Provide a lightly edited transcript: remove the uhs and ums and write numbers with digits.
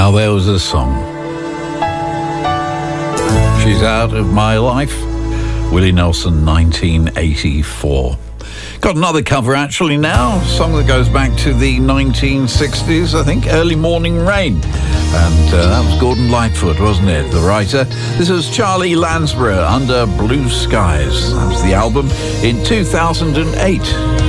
Now there was a song. She's Out of My Life. Willie Nelson, 1984. Got another cover actually now, a song that goes back to the 1960s, I think, Early Morning Rain. And that was Gordon Lightfoot, wasn't it, the writer? This was Charlie Lansbury, Under Blue Skies. That was the album in 2008.